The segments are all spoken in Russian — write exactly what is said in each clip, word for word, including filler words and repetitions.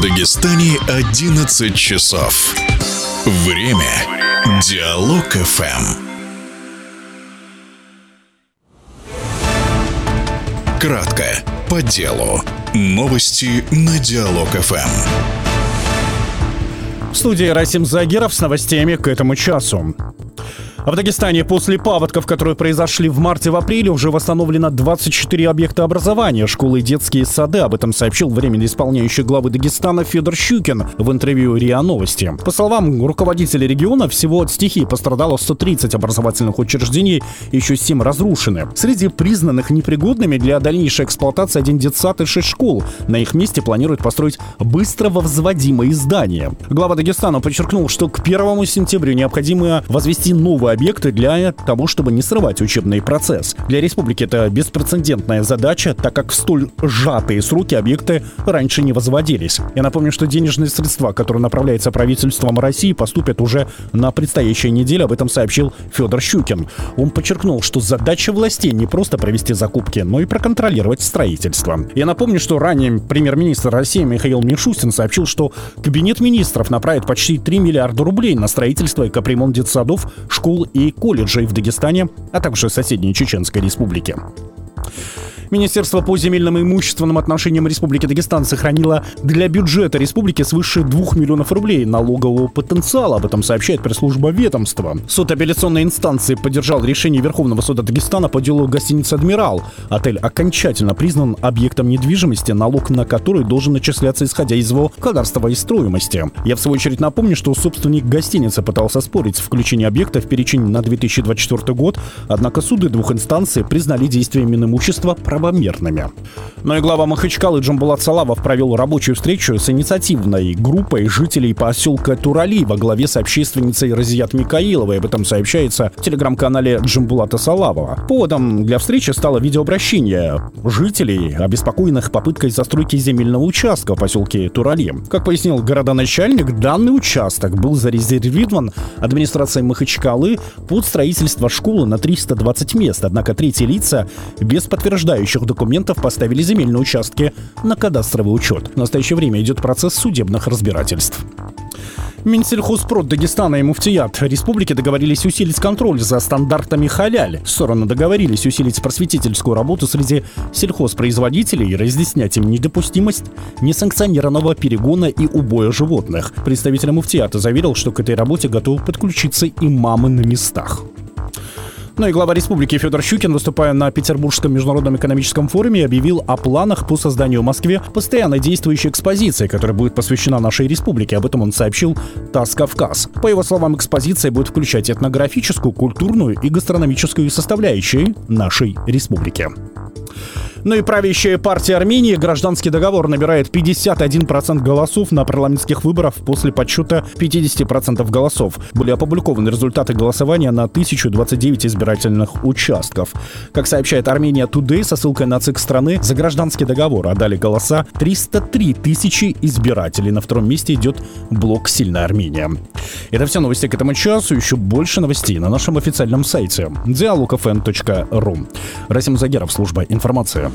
Дагестане одиннадцать часов. Время Диалог эф эм. Кратко, по делу. Новости на Диалог эф эм. В студии Расим Загиров с новостями к этому часу. В Дагестане после паводков, которые произошли в марте-апреле, уже восстановлено двадцать четыре объекта образования, школы и детские сады. Об этом сообщил временно исполняющий главы Дагестана Федор Щукин в интервью РИА Новости. По словам руководителя региона, всего от стихии пострадало сто тридцать образовательных учреждений, еще семь разрушены. Среди признанных непригодными для дальнейшей эксплуатации один детсад и шесть школ. На их месте планируют построить быстро возводимые здания. Глава Дагестана подчеркнул, что к первому сентября необходимо возвести новые объекты для того, чтобы не срывать учебный процесс. Для республики это беспрецедентная задача, так как в столь сжатые сроки объекты раньше не возводились. Я напомню, что денежные средства, которые направляются правительством России, поступят уже на предстоящей неделе. Об этом сообщил Федор Щукин. Он подчеркнул, что задача властей не просто провести закупки, но и проконтролировать строительство. Я напомню, что ранее премьер-министр России Михаил Мишустин сообщил, что Кабинет министров направит почти три миллиарда рублей на строительство и капремонт детсадов, школ и колледжей в Дагестане, а также в соседней Чеченской республике. Министерство по земельным и имущественным отношениям Республики Дагестан сохранило для бюджета республики свыше двух миллионов рублей налогового потенциала. Об этом сообщает пресс-служба ведомства. Суд апелляционной инстанции поддержал решение Верховного суда Дагестана по делу гостиницы «Адмирал». Отель окончательно признан объектом недвижимости, налог на который должен начисляться исходя из его кадастровой стоимости. Я, в свою очередь, напомню, что собственник гостиницы пытался спорить с включением объекта в перечень на две тысячи двадцать четвёртый год, однако суды двух инстанций признали действия Минимущества правомерными. Но и глава Махачкалы Джамбулат Салавов провел рабочую встречу с инициативной группой жителей поселка Турали во главе с общественницей Разият Микаиловой. Об этом сообщается в телеграм-канале Джамбулата Салавова. Поводом для встречи стало видеообращение жителей, обеспокоенных попыткой застройки земельного участка в поселке Турали. Как пояснил городоначальник, данный участок был зарезервирован администрацией Махачкалы под строительство школы на триста двадцать мест. Однако третьи лица без подтверждающих документов поставили земельные участки на кадастровый учет. В настоящее время идет процесс судебных разбирательств. Минсельхозпрод Дагестана и Муфтият Республики договорились усилить контроль за стандартами халяль. Стороны договорились усилить просветительскую работу среди сельхозпроизводителей и разъяснять им недопустимость несанкционированного перегона и убоя животных. Представитель Муфтията заверил, что к этой работе готовы подключиться имамы на местах. Ну и глава республики Федор Щукин, выступая на Петербургском международном экономическом форуме, объявил о планах по созданию в Москве постоянно действующей экспозиции, которая будет посвящена нашей республике. Об этом он сообщил ТАСС «Кавказ». По его словам, экспозиция будет включать этнографическую, культурную и гастрономическую составляющие нашей республики. Ну и правящая партия Армении «Гражданский договор» набирает пятьдесят один процент голосов на парламентских выборах после подсчета пятьдесят процентов голосов. Были опубликованы результаты голосования на тысячу двадцать девять избирательных участков. Как сообщает Армения Today со ссылкой на ЦИК страны, за «Гражданский договор» отдали голоса триста три тысячи избирателей. На втором месте идет блок «Сильная Армения». Это все новости к этому часу. Еще больше новостей на нашем официальном сайте диалог эф эм точка ру. Расим Загиров, служба информации.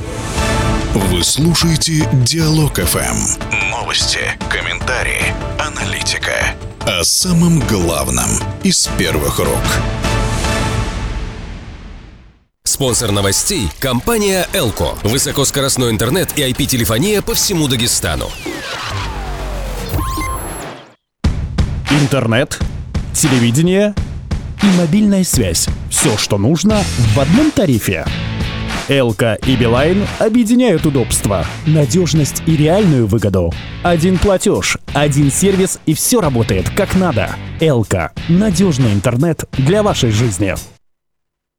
Вы слушаете Диалог эф эм. Новости, комментарии, аналитика. О самом главном из первых рук. Спонсор новостей – компания «Элко». Высокоскоростной интернет и ай пи-телефония по всему Дагестану. Интернет, телевидение и мобильная связь. Все, что нужно в одном тарифе. Элко и Билайн объединяют удобство, надежность и реальную выгоду. Один платеж, один сервис и все работает как надо. Элко – надежный интернет для вашей жизни.